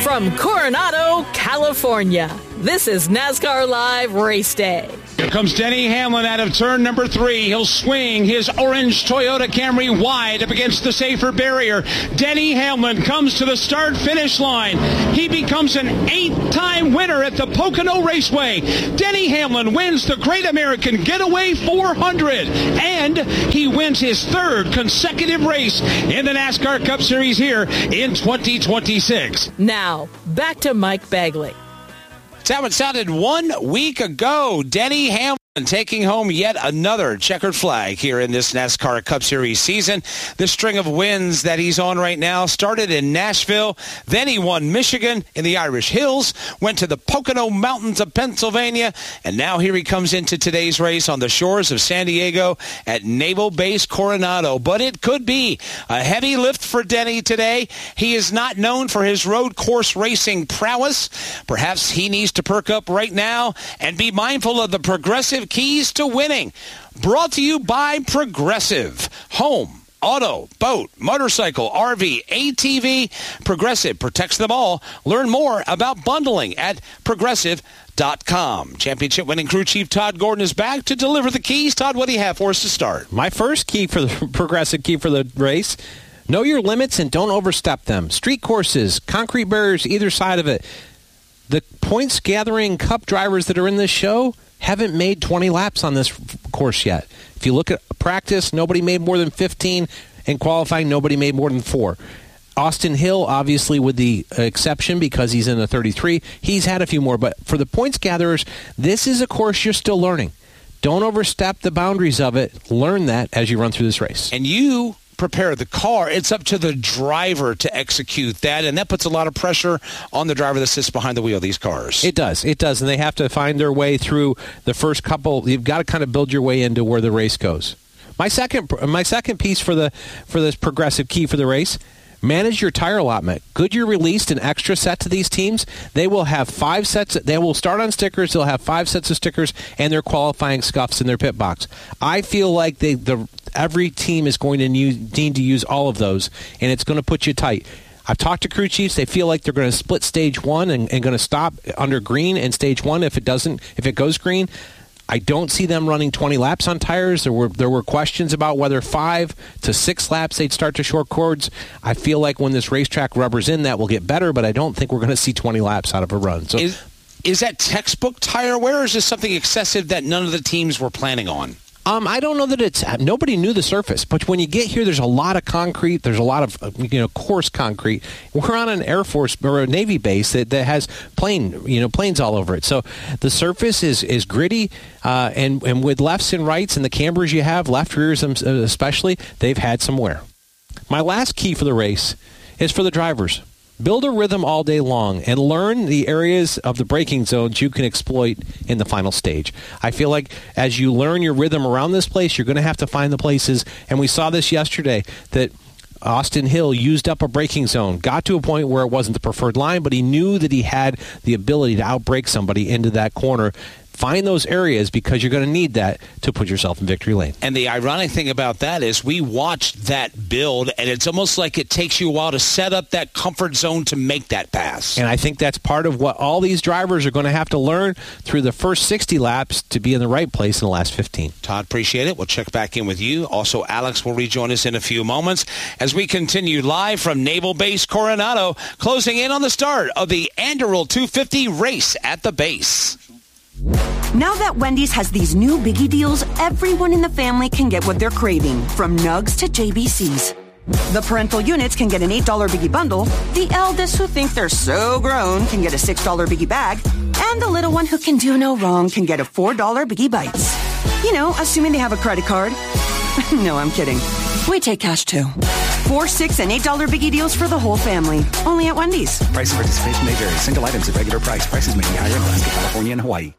From Coronado, California, this is NASCAR Live Race Day. Here comes Denny Hamlin out of turn number 3. He'll swing his orange Toyota Camry wide up against the safer barrier. Denny Hamlin comes to the start-finish line. He becomes an 8th-time winner at the Pocono Raceway. Denny Hamlin wins the Great American Getaway 400, and he wins his 3rd consecutive race in the NASCAR Cup Series here in 2026. Now, back to Mike Bagley. That's how it sounded 1 week ago. Denny Hamlin taking home yet another checkered flag here in this NASCAR Cup Series season. This string of wins that he's on right now started in Nashville. Then he won Michigan in the Irish Hills, went to the Pocono Mountains of Pennsylvania, and now here he comes into today's race on the shores of San Diego at Naval Base Coronado. But it could be a heavy lift for Denny today. He is not known for his road course racing prowess. Perhaps he needs to perk up right now and be mindful of the Progressive keys to winning. Brought to you by Progressive. Home, auto, boat, motorcycle, RV, ATV. Progressive protects them all. Learn more about bundling at Progressive.com. Championship winning crew chief Todd Gordon is back to deliver the keys. Todd, what do you have for us to start? My first key for the Progressive key for the race: know your limits and don't overstep them. Street courses, concrete barriers either side of it. The points gathering Cup drivers that are in this show haven't made 20 laps on this course yet. If you look at practice, nobody made more than 15. In qualifying, nobody made more than 4. Austin Hill, obviously, with the exception because he's in the 33, he's had a few more. But for the points gatherers, this is a course you're still learning. Don't overstep the boundaries of it. Learn that as you run through this race. And you prepare the car. It's up to the driver to execute that, and that puts a lot of pressure on the driver that sits behind the wheel of these cars. It does, and they have to find their way through the first couple. You've got to kind of build your way into where the race goes. My second piece for this Progressive key for the race: manage your tire allotment. Goodyear released an extra set to these teams. They will have 5 sets. They will start on stickers. They'll have 5 sets of stickers and their qualifying scuffs in their pit box. I feel like every team is going to need to use all of those, and it's going to put you tight. I've talked to crew chiefs. They feel like they're going to split stage 1 and going to stop under green in stage 1 if it goes green. I don't see them running 20 laps on tires. There were questions about whether 5 to 6 laps they'd start to short cords. I feel like when this racetrack rubbers in, that will get better, but I don't think we're going to see 20 laps out of a run. So, is that textbook tire wear, or is this something excessive that none of the teams were planning on? I don't know that nobody knew the surface, but when you get here, there's a lot of concrete. There's a lot of coarse concrete. We're on an Air Force or a Navy base that has planes all over it. So the surface is gritty, and with lefts and rights and the cambers you have, left rears especially, they've had some wear. My last key for the race is for the drivers. Build a rhythm all day long and learn the areas of the braking zones you can exploit in the final stage. I feel like as you learn your rhythm around this place, you're going to have to find the places, and we saw this yesterday, that Austin Hill used up a braking zone, got to a point where it wasn't the preferred line, but he knew that he had the ability to outbrake somebody into that corner. Find those areas because you're going to need that to put yourself in victory lane. And the ironic thing about that is we watched that build, and it's almost like it takes you a while to set up that comfort zone to make that pass. And I think that's part of what all these drivers are going to have to learn through the first 60 laps to be in the right place in the last 15. Todd, appreciate it. We'll check back in with you. Also, Alex will rejoin us in a few moments as we continue live from Naval Base Coronado, closing in on the start of the Anduril 250 race at the base. Now that Wendy's has these new biggie deals, everyone in the family can get what they're craving, from nugs to JBCs. The parental units can get an $8 biggie bundle, the eldest who think they're so grown can get a $6 biggie bag, and the little one who can do no wrong can get a $4 biggie bites. You know, assuming they have a credit card. No, I'm kidding. We take cash too. 4, 6, and $8 biggie deals for the whole family. Only at Wendy's. Price and participation may vary. Single items at regular price. Prices may be higher in Alaska, California, and Hawaii.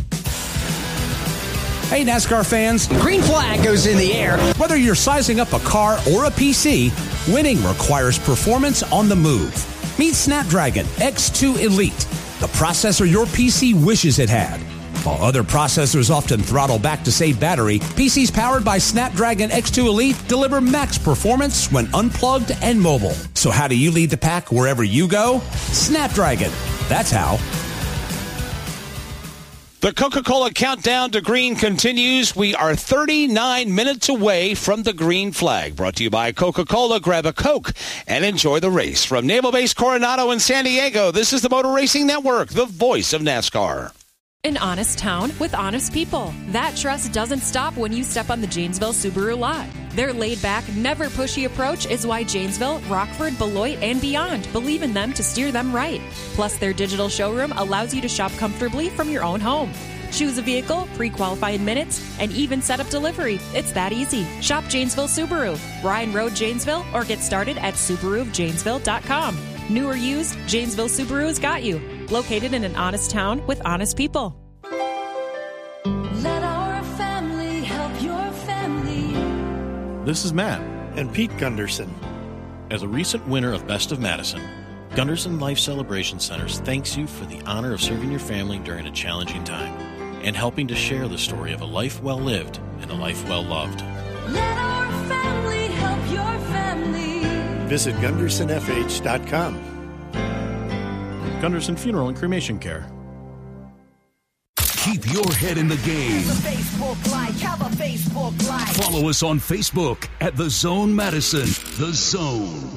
Hey, NASCAR fans, green flag goes in the air. Whether you're sizing up a car or a PC, winning requires performance on the move. Meet Snapdragon X2 Elite, the processor your PC wishes it had. While other processors often throttle back to save battery, PCs powered by Snapdragon X2 Elite deliver max performance when unplugged and mobile. So how do you lead the pack wherever you go? Snapdragon. That's how. The Coca-Cola countdown to green continues. We are 39 minutes away from the green flag. Brought to you by Coca-Cola. Grab a Coke and enjoy the race. From Naval Base Coronado in San Diego, this is the Motor Racing Network, the voice of NASCAR. An honest town with honest people. That trust doesn't stop when you step on the Janesville Subaru lot. Their laid-back, never pushy approach is why Janesville, Rockford, Beloit, and beyond believe in them to steer them right. Plus, their digital showroom allows you to shop comfortably from your own home. Choose a vehicle, pre-qualify in minutes, and even set up delivery. It's that easy. Shop Janesville Subaru, Ryan Road, Janesville, or get started at SubaruofJanesville.com. New or used, Janesville Subaru's got you. Located in an honest town with honest people. Let our family help your family. This is Matt and Pete Gunderson. As a recent winner of Best of Madison, Gunderson Life Celebration Centers thanks you for the honor of serving your family during a challenging time and helping to share the story of a life well lived and a life well loved. Let our family help your family. Visit GundersonFH.com. Gunderson Funeral and Cremation Care. Keep your head in the game. Follow us on Facebook at The Zone Madison. The Zone.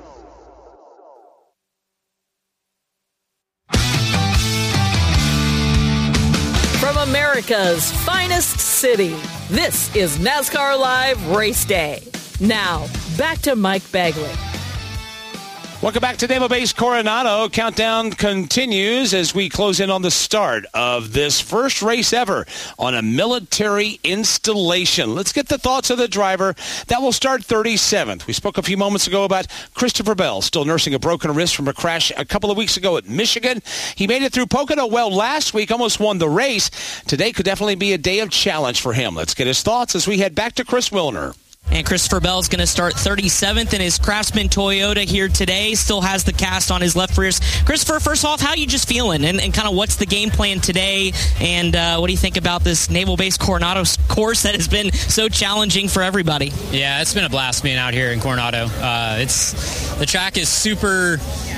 From America's finest city, this is NASCAR Live Race Day. Now, back to Mike Bagley. Welcome back to Naval Base Coronado. Countdown continues as we close in on the start of this first race ever on a military installation. Let's get the thoughts of the driver that will start 37th. We spoke a few moments ago about Christopher Bell, still nursing a broken wrist from a crash a couple of weeks ago at Michigan. He made it through Pocono well last week, almost won the race. Today could definitely be a day of challenge for him. Let's get his thoughts as we head back to Chris Wilner. And Christopher Bell is going to start 37th in his Craftsman Toyota here today. Still has the cast on his left wrist. Christopher, first off, how are you just feeling? And kind of what's the game plan today? And what do you think about this Naval Base Coronado course that has been so challenging for everybody? Yeah, it's been a blast being out here in Coronado. The track is super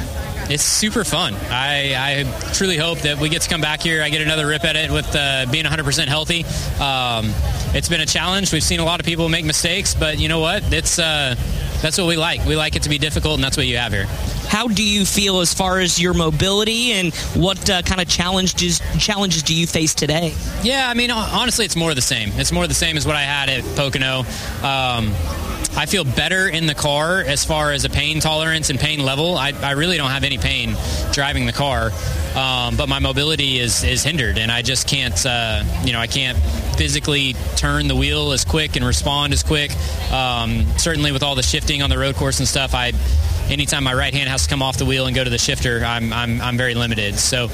fun. I truly hope that we get to come back here. I get another rip at it with being 100% healthy. It's been a challenge. We've seen a lot of people make mistakes, but you know what? That's what we like. We like it to be difficult, and that's what you have here. How do you feel as far as your mobility, and what kind of challenges do you face today? Yeah, I mean, honestly, it's more of the same. It's more of the same as what I had at Pocono. I feel better in the car as far as a pain tolerance and pain level. I really don't have any pain driving the car, but my mobility is hindered, and I just can't, I can't physically turn the wheel as quick and respond as quick. Certainly with all the shifting on the road course and stuff, anytime my right hand has to come off the wheel and go to the shifter, I'm very limited. So,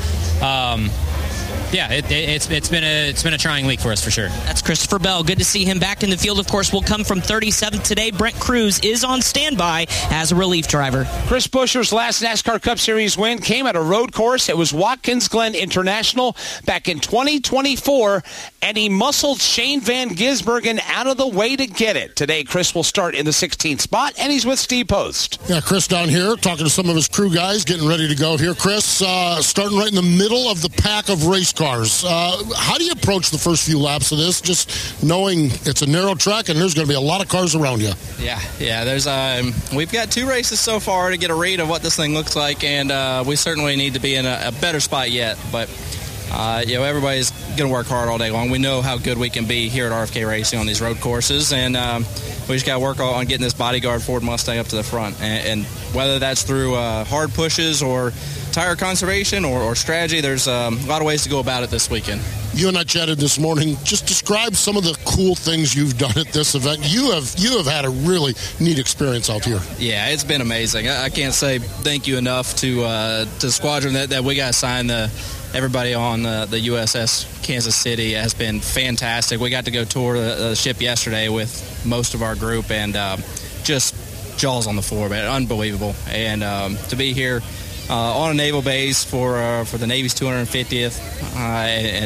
yeah, it's been a trying week for us for sure. That's Christopher Bell. Good to see him back in the field. Of course, will come from 37th today. Brent Cruz is on standby as a relief driver. Chris Buescher's last NASCAR Cup Series win came at a road course. It was Watkins Glen International back in 2024, and he muscled Shane Van Gisbergen out of the way to get it. Today, Chris will start in the 16th spot, and he's with Steve Post. Yeah, Chris down here talking to some of his crew guys, getting ready to go here. Chris, starting right in the middle of the pack of race cars. How do you approach the first few laps of this, just knowing it's a narrow track and there's going to be a lot of cars around you? Yeah. There's we've got 2 races so far to get a read of what this thing looks like, and we certainly need to be in a better spot yet. But everybody's going to work hard all day long. We know how good we can be here at RFK Racing on these road courses, and we just got to work on getting this bodyguard Ford Mustang up to the front. And whether that's through hard pushes or tire conservation or strategy, there's a lot of ways to go about it this weekend. You and I chatted this morning. Just describe some of the cool things you've done at this event. You have had a really neat experience out here. Yeah, it's been amazing. I can't say thank you enough to the squadron that we got assigned. Everybody on the USS Kansas City has been fantastic. We got to go tour the ship yesterday with most of our group, and just jaws on the floor, man. Unbelievable. And to be here on a naval base for the Navy's 250th and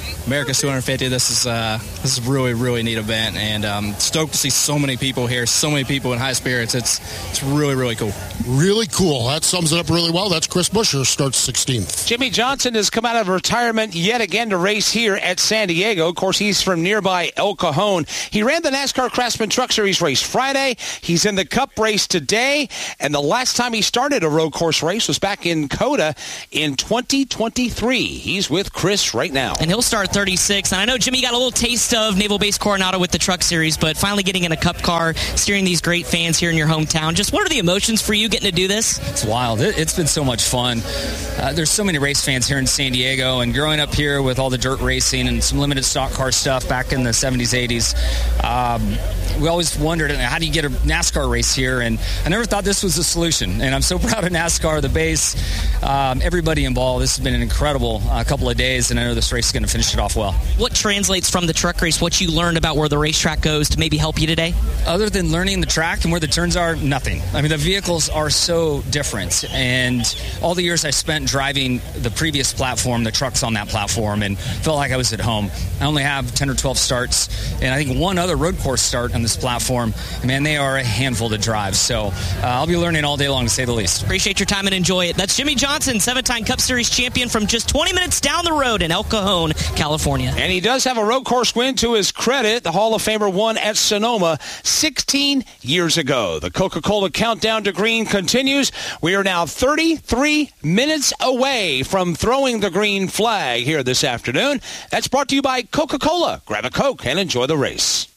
America's 250. This is a really, really neat event, and stoked to see so many people here, so many people in high spirits. It's really, really cool. Really cool. That sums it up really well. That's Chris Buescher, starts 16th. Jimmie Johnson has come out of retirement yet again to race here at San Diego. Of course, he's from nearby El Cajon. He ran the NASCAR Craftsman Truck Series race Friday. He's in the Cup race today, and the last time he started a road course race was back in COTA in 2023. He's with Chris right now. And he'll start 36. And I know, Jimmy, got a little taste of Naval Base Coronado with the Truck Series, but finally getting in a Cup car, steering these great fans here in your hometown. Just what are the emotions for you getting to do this? It's wild. It's been so much fun. There's so many race fans here in San Diego, and growing up here with all the dirt racing and some limited stock car stuff back in the 70s, 80s, we always wondered, how do you get a NASCAR race here? And I never thought this was the solution. And I'm so proud of NASCAR, the base, everybody involved. This has been an incredible couple of days, and I know this race is going to finish it off well. What translates from the truck race, what you learned about where the racetrack goes to maybe help you today? Other than learning the track and where the turns are, nothing. I mean, the vehicles are so different. And all the years I spent driving the previous platform, the trucks on that platform, and felt like I was at home. I only have 10 or 12 starts, and I think one other road course start on this platform. And man, they are a handful to drive. So I'll be learning all day long, to say the least. Appreciate your time and enjoy it. That's Jimmie Johnson, 7-time Cup Series champion from just 20 minutes down the road in El Cajon, California. And he does have a road course win to his credit. The Hall of Famer won at Sonoma 16 years ago. The Coca-Cola countdown to green continues. We are now 33 minutes away from throwing the green flag here this afternoon. That's brought to you by Coca-Cola. Grab a Coke and enjoy the race.